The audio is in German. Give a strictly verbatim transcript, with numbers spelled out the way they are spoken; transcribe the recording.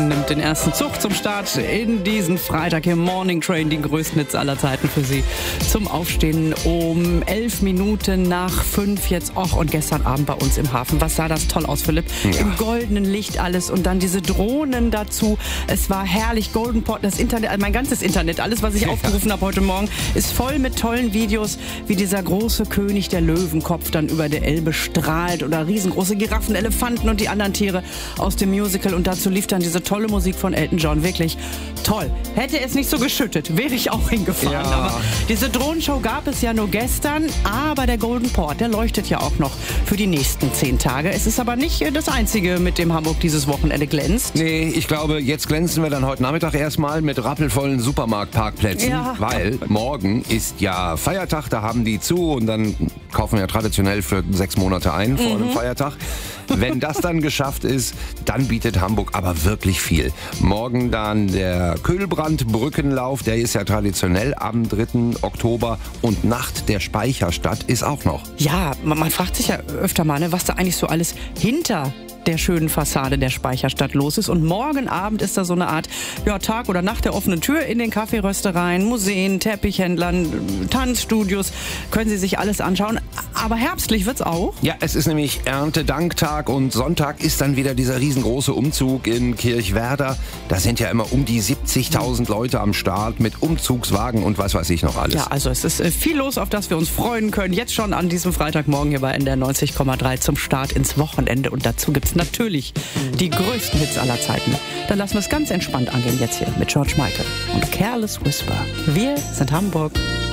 nimmt den ersten Zug zum Start in diesen Freitag im Morning Train, die größten Hits aller Zeiten für Sie. Zum Aufstehen um elf Minuten nach fünf jetzt. Och, und gestern Abend bei uns im Hafen. Was sah das toll aus, Philipp? Ja. Im goldenen Licht alles und dann diese Drohnen dazu. Es war herrlich. Golden Port, das Internet, also mein ganzes Internet, alles, was ich ja. aufgerufen habe heute Morgen, ist voll mit tollen Videos, wie dieser große König der Löwenkopf dann über der Elbe strahlt oder riesengroße Giraffen, Elefanten und die anderen Tiere aus dem Musical. Und dazu lief dann diese tolle Musik von Elton John. Wirklich toll. Hätte es nicht so geschüttet, wäre ich auch hingefahren. Ja. Aber diese Drohnenshow gab es ja nur gestern. Aber der Golden Port, der leuchtet ja auch noch für die nächsten zehn Tage. Es ist aber nicht das Einzige, mit dem Hamburg dieses Wochenende glänzt. Nee, ich glaube, jetzt glänzen wir dann heute Nachmittag erstmal mit rappelvollen Supermarktparkplätzen. Ja. Weil morgen ist ja Feiertag, da haben die zu und dann kaufen wir ja traditionell für sechs Monate ein vor mhm. einem Feiertag. Wenn das dann geschafft ist, dann bietet Hamburg aber wirklich viel. Morgen dann der Kühlbrand-Brückenlauf, der ist ja traditionell am dritten Oktober und Nacht der Speicherstadt ist auch noch. Ja, man, man fragt sich ja öfter mal, ne, was da eigentlich so alles hinter der schönen Fassade der Speicherstadt los ist. Und morgen Abend ist da so eine Art ja, Tag oder Nacht der offenen Tür in den Kaffeeröstereien, Museen, Teppichhändlern, Tanzstudios. Können Sie sich alles anschauen. Aber herbstlich wird's auch. Ja, es ist nämlich Erntedanktag und Sonntag ist dann wieder dieser riesengroße Umzug in Kirchwerder. Da sind ja immer um die siebzigtausend Leute am Start mit Umzugswagen und was weiß ich noch alles. Ja, also es ist viel los, auf das wir uns freuen können. Jetzt schon an diesem Freitagmorgen hier bei N D R neunzig Komma drei zum Start ins Wochenende. Und dazu gibt's natürlich die größten Hits aller Zeiten. Dann lassen wir es ganz entspannt angehen jetzt hier mit George Michael und Careless Whisper. Wir sind Hamburg.